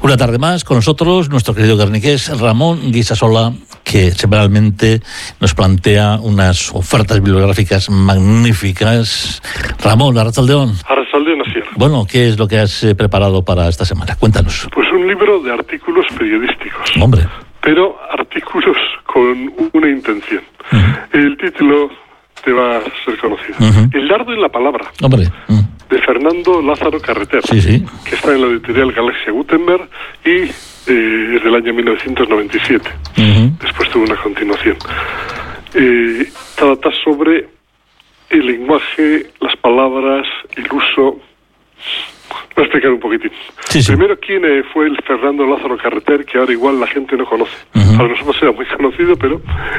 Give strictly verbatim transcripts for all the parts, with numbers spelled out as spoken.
Una tarde más con nosotros nuestro querido guerniqués Ramón Guisasola, que semanalmente nos plantea unas ofertas bibliográficas magníficas. Ramón, Arrachaldeón. Arrachaldeón, así es. Bueno, ¿qué es lo que has eh, preparado para esta semana? Cuéntanos. Pues un libro de artículos periodísticos. Hombre. Pero artículos con una intención. Uh-huh. El título te va a ser conocido. Uh-huh. El dardo en la palabra. Hombre. Uh-huh. De Fernando Lázaro Carreter. Sí, sí. Que está en la editorial Galaxia Gutenberg y eh, es del año mil novecientos noventa y siete. Uh-huh. Después tuvo una continuación. Eh, trata sobre el lenguaje, las palabras, el uso. Voy a explicar un poquitín. Sí, sí. Primero, ¿quién eh, fue el Fernando Lázaro Carreter, que ahora igual la gente no conoce? Uh-huh. Para nosotros era muy conocido, pero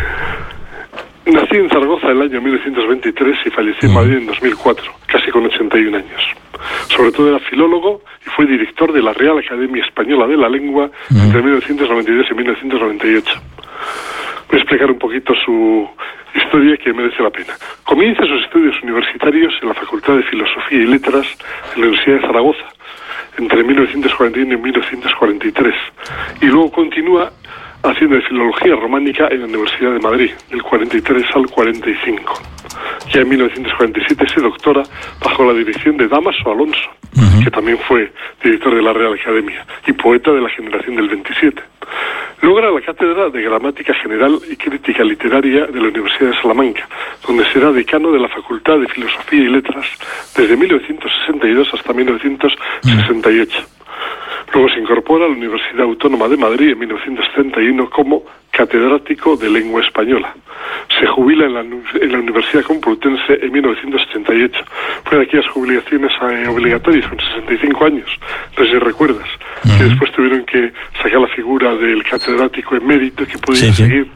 nací en Zaragoza en el año mil novecientos veintitrés y fallecí en Madrid en dos mil cuatro, casi con ochenta y un años. Sobre todo era filólogo y fue director de la Real Academia Española de la Lengua uh-huh. entre mil novecientos noventa y dos y mil novecientos noventa y ocho. Voy a explicar un poquito su historia, que merece la pena. Comienza sus estudios universitarios en la Facultad de Filosofía y Letras de la Universidad de Zaragoza entre mil novecientos cuarenta y uno y mil novecientos cuarenta y tres, y luego continúa haciendo de Filología Románica en la Universidad de Madrid, del cuarenta y tres al cuarenta y cinco. Ya en mil novecientos cuarenta y siete se doctora bajo la dirección de Dámaso Alonso, uh-huh. que también fue director de la Real Academia y poeta de la generación del veintisiete. Logra la cátedra de Gramática General y Crítica Literaria de la Universidad de Salamanca, donde será decano de la Facultad de Filosofía y Letras desde mil novecientos sesenta y dos hasta mil novecientos sesenta y ocho. Luego se incorpora a la Universidad Autónoma de Madrid en mil novecientos setenta y uno como catedrático de Lengua Española. Se jubila en la, en la Universidad Complutense en mil novecientos ochenta y ocho. Fue de aquellas jubilaciones eh, obligatorias con sesenta y cinco años, no sé si recuerdas, uh-huh. que después tuvieron que sacar la figura del catedrático emérito que podía sí, seguir. Sí.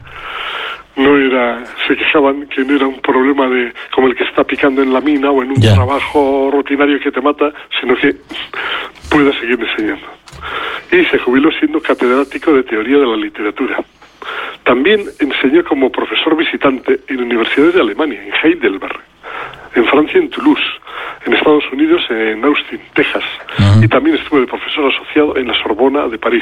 No era, se quejaban que no era un problema de como el que está picando en la mina o en un yeah. trabajo rutinario que te mata, sino que pueda seguir enseñando. Y se jubiló siendo catedrático de Teoría de la Literatura. También enseñó como profesor visitante en universidades de Alemania, en Heidelberg, en Francia, en Toulouse, en Estados Unidos, en Austin, Texas, uh-huh. y también estuvo de profesor asociado en la Sorbona de París.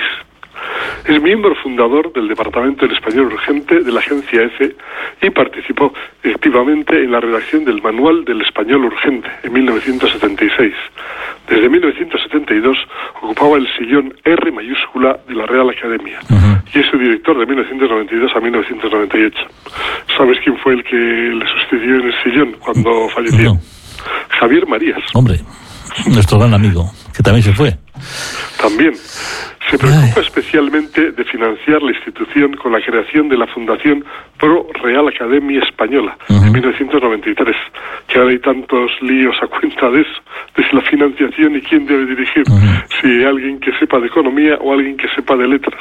Es miembro fundador del Departamento del Español Urgente de la agencia EFE y participó activamente en la redacción del Manual del Español Urgente en mil novecientos setenta y seis. Desde mil novecientos setenta y dos ocupaba el sillón R mayúscula de la Real Academia uh-huh. y es su director de mil novecientos noventa y dos a mil novecientos noventa y ocho. ¿Sabes quién fue el que le sustituyó en el sillón cuando falleció? No. Javier Marías. Hombre, nuestro gran amigo, que también se fue. También. Se preocupa Ay. especialmente de financiar la institución con la creación de la Fundación Pro Real Academia Española uh-huh. en mil novecientos noventa y tres, que ahora hay tantos líos a cuenta de eso, de la financiación y quién debe dirigir, uh-huh. si alguien que sepa de economía o alguien que sepa de letras.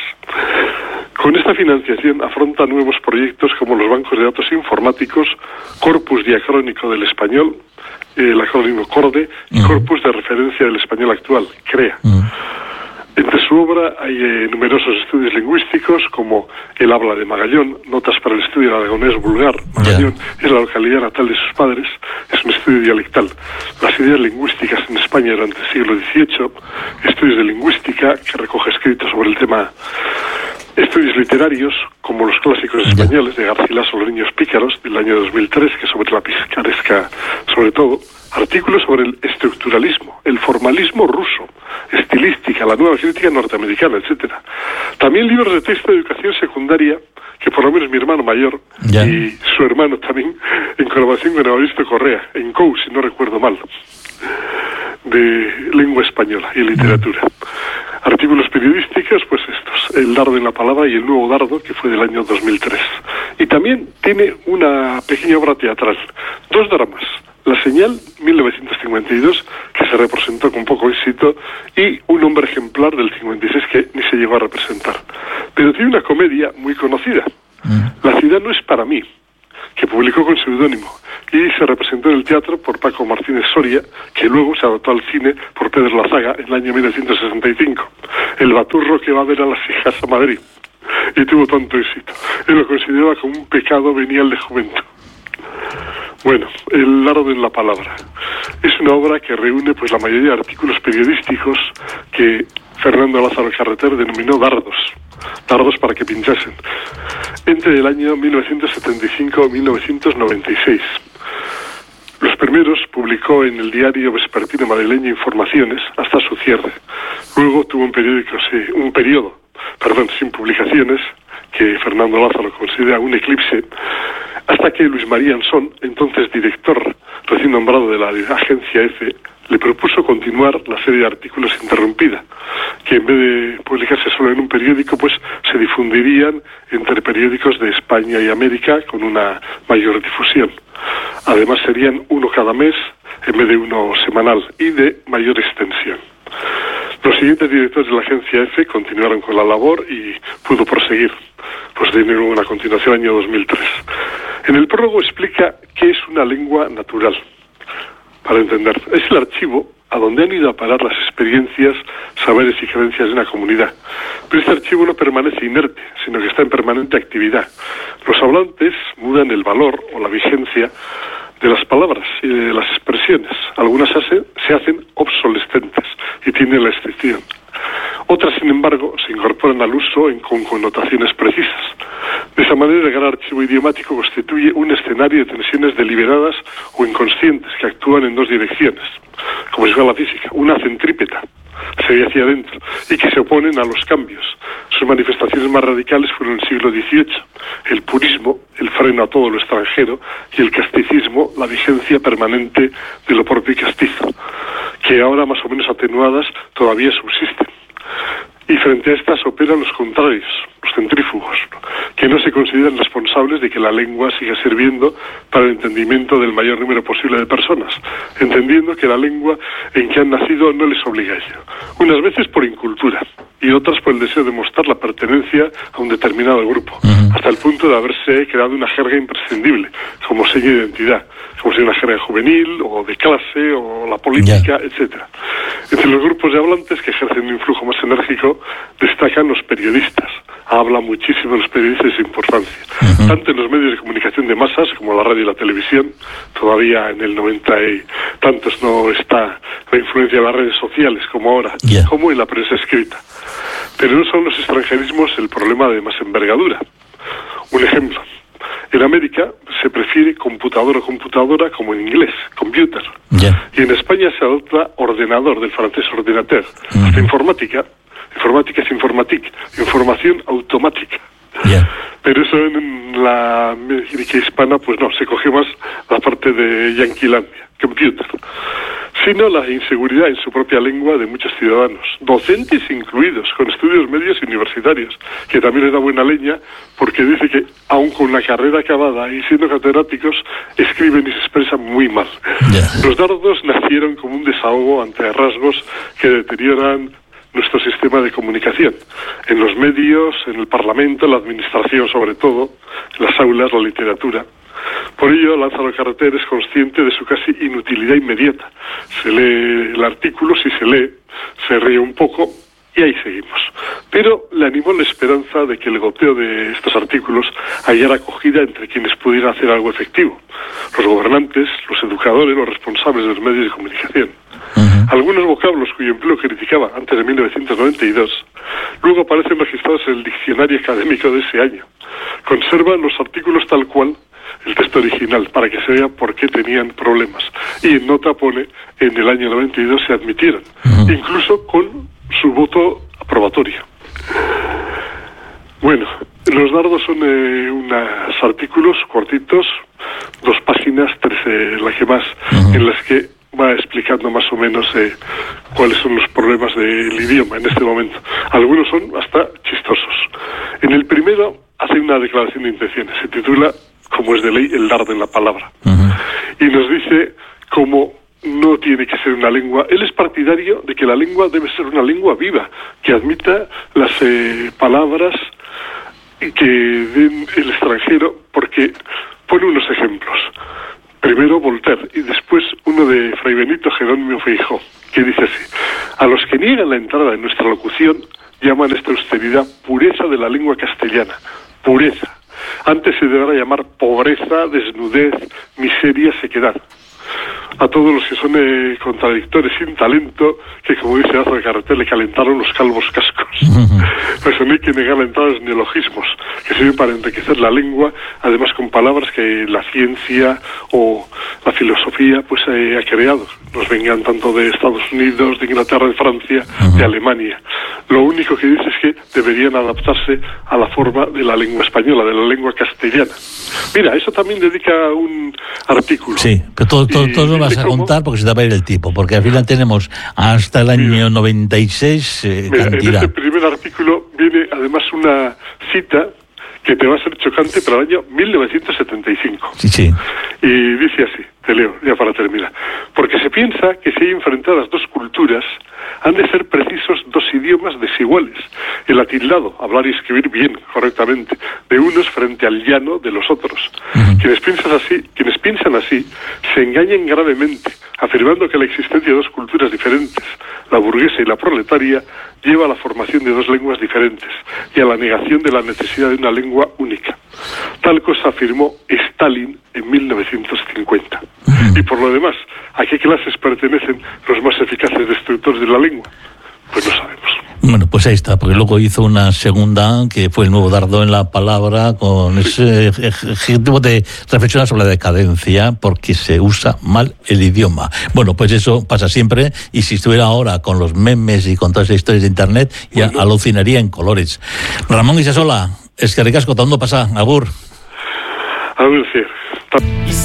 Con esta financiación afronta nuevos proyectos como los bancos de datos informáticos, Corpus Diacrónico del Español, el acrónimo CORDE, y uh-huh. Corpus de Referencia del Español Actual, CREA. Uh-huh. Entre su obra hay eh, numerosos estudios lingüísticos como El habla de Magallón, Notas para el estudio del aragonés vulgar. Magallón yeah. es la localidad natal de sus padres, es un estudio dialectal. Las ideas lingüísticas en España durante el siglo dieciocho, estudios de lingüística que recoge escritos sobre el tema. Estudios literarios, como los clásicos españoles de Garcilaso, Los niños pícaros, del año dos mil tres, que sobre la picaresca, sobre todo. Artículos sobre el estructuralismo, el formalismo ruso, estilística, la nueva crítica norteamericana, etcétera. También libros de texto de educación secundaria, que por lo menos mi hermano mayor yeah. y su hermano también, en colaboración con Evaristo Correa, en C O U, si no recuerdo mal, de lengua española y literatura. Mm. Artículos periodísticos, pues estos, El dardo en la palabra y El nuevo dardo, que fue del año dos mil tres. Y también tiene una pequeña obra teatral, dos dramas. La señal, mil novecientos cincuenta y dos, que se representó con poco éxito, y Un hombre ejemplar del cincuenta y seis, que ni se llegó a representar. Pero tiene una comedia muy conocida, mm. La ciudad no es para mí, que publicó con seudónimo, y se representó en el teatro por Paco Martínez Soria, que luego se adaptó al cine por Pedro Lazaga en el año mil novecientos sesenta y cinco. El baturro que va a ver a las hijas a Madrid. Y tuvo tanto éxito. Él lo consideraba como un pecado venial de juventud. Bueno, El dardo en la palabra. Es una obra que reúne pues la mayoría de artículos periodísticos que Fernando Lázaro Carreter denominó dardos, dardos para que pinchasen, entre el año mil novecientos setenta y cinco y mil novecientos noventa y seis. Los primeros publicó en el diario vespertino madrileño Informaciones hasta su cierre. Luego tuvo un periódico, sí, un periodo, perdón, sin publicaciones, que Fernando Lázaro considera un eclipse, hasta que Luis María Ansón, entonces director recién nombrado de la agencia EFE, le propuso continuar la serie de artículos interrumpida, que en vez de publicarse solo en un periódico, pues se difundirían entre periódicos de España y América con una mayor difusión. Además serían uno cada mes en vez de uno semanal y de mayor extensión. Los siguientes directores de la agencia EFE continuaron con la labor y pudo proseguir. Pues de nuevo una continuación año dos mil tres. En el prólogo explica qué es una lengua natural. Para entender, es el archivo a donde han ido a parar las experiencias, saberes y creencias de una comunidad. Pero este archivo no permanece inerte, sino que está en permanente actividad. Los hablantes mudan el valor o la vigencia de las palabras y de las expresiones. Algunas hace, se hacen obsolescentes y tienen la excepción. Otras, sin embargo, se incorporan al uso en, con connotaciones precisas. De esa manera, el gran archivo idiomático constituye un escenario de tensiones deliberadas o inconscientes que actúan en dos direcciones, como si fuera la física, una centrípeta, sería hacia adentro, y que se oponen a los cambios. Sus manifestaciones más radicales fueron en el siglo dieciocho, el purismo, el freno a todo lo extranjero, y el casticismo, la vigencia permanente de lo propio y castizo, que ahora más o menos atenuadas todavía subsisten. Y frente a estas operan los contrarios, los centrífugos, que no se consideran responsables de que la lengua siga sirviendo para el entendimiento del mayor número posible de personas, entendiendo que la lengua en que han nacido no les obliga a ello, unas veces por incultura y otras por el deseo de mostrar la pertenencia a un determinado grupo, uh-huh. hasta el punto de haberse creado una jerga imprescindible, como sello de identidad, como si una jerga juvenil o de clase o la política, yeah. etcétera. Entre los grupos de hablantes que ejercen un influjo más enérgico destacan los periodistas. Habla muchísimo los periodistas de su importancia, uh-huh. tanto en los medios de comunicación de masas como la radio y la televisión. Todavía en el noventa y tantos no está la influencia de las redes sociales como ahora, yeah. como en la prensa escrita. Pero no son los extranjerismos el problema de más envergadura. Un ejemplo. En América se prefiere computador o computadora como en inglés, computer. Yeah. Y en España se adopta ordenador, del francés ordinateur. Uh-huh. Hasta informática. Informática es informatique, información automática. Yeah. Pero eso en la América hispana, pues no, se coge más la parte de Yanquilandia, computer. Sino la inseguridad en su propia lengua de muchos ciudadanos, docentes incluidos, con estudios medios y universitarios, que también les da buena leña, porque dice que, aun con la carrera acabada y siendo catedráticos, escriben y se expresan muy mal. Yeah. Los dardos nacieron como un desahogo ante rasgos que deterioran nuestro sistema de comunicación, en los medios, en el Parlamento, en la administración sobre todo, en las aulas, la literatura. Por ello, Lázaro Carreter es consciente de su casi inutilidad inmediata. Se lee el artículo, si se lee, se ríe un poco y ahí seguimos. Pero le animó la esperanza de que el goteo de estos artículos hallara acogida entre quienes pudieran hacer algo efectivo: los gobernantes, los educadores, los responsables de los medios de comunicación. Uh-huh. Algunos vocablos cuyo empleo criticaba antes de mil novecientos noventa y dos, luego aparecen registrados en el diccionario académico de ese año. Conservan los artículos tal cual el texto original, para que se vea por qué tenían problemas. Y en nota pone, en el año noventa y dos se admitieron, uh-huh. incluso con su voto aprobatorio. Bueno, los dardos son eh, unos artículos cortitos, dos páginas, tres, eh, las que más, uh-huh. en las que va explicando más o menos eh, cuáles son los problemas del idioma en este momento. Algunos son hasta chistosos. En el primero hace una declaración de intenciones, se titula, como es de ley, el dardo en la palabra. Uh-huh. Y nos dice cómo no tiene que ser una lengua. Él es partidario de que la lengua debe ser una lengua viva, que admita las eh, palabras que den el extranjero, porque pone unos ejemplos. Primero Voltaire y después uno de Fray Benito Jerónimo Feijó, que dice así: a los que niegan la entrada en nuestra locución llaman esta austeridad pureza de la lengua castellana. Pureza. Antes se deberá llamar pobreza, desnudez, miseria, sequedad. a todos los que son eh, contradictores sin talento, que como dice Lazo de Carreter, le calentaron los calvos cascos. Uh-huh. Pues no hay que negar la entrada de los neologismos, que sirven para enriquecer la lengua, además con palabras que la ciencia o la filosofía pues eh, ha creado. Nos vengan tanto de Estados Unidos, de Inglaterra, de Francia, uh-huh. de Alemania. Lo único que dice es que deberían adaptarse a la forma de la lengua española, de la lengua castellana. Mira, eso también dedica un artículo. Sí, pero todo, todo, todo lo vas a cómo... contar porque se te va a ir el tipo, porque al final tenemos hasta el año mira, noventa y seis eh, mira, cantidad. En este primer artículo viene además una cita que te va a ser chocante para el año mil novecientos setenta y cinco. Sí, sí. Y dice así, te leo, ya para terminar. Porque se piensa que si hay enfrentadas dos culturas, han de ser precisos dos idiomas desiguales, el atildado, hablar y escribir bien, correctamente, de unos frente al llano de los otros. Uh-huh. Quienes piensan así, quienes piensan así, se engañan gravemente, afirmando que la existencia de dos culturas diferentes, la burguesa y la proletaria, lleva a la formación de dos lenguas diferentes y a la negación de la necesidad de una lengua única. Tal cosa afirmó Stalin en mil novecientos cincuenta. Uh-huh. Y por lo demás, ¿a qué clases pertenecen los más eficaces destructores de la lengua? Pues no sabemos. Bueno, pues ahí está, porque luego hizo una segunda, que fue el nuevo dardo en la palabra, con sí. ese objetivo de reflexionar sobre la decadencia, porque se usa mal el idioma. Bueno, pues eso pasa siempre, y si estuviera ahora con los memes y con todas esas historias de internet, ya bueno. alucinaría en colores. Ramón Guisasola, es que ricasco, ¿dónde pasa? Agur. A ver, sí.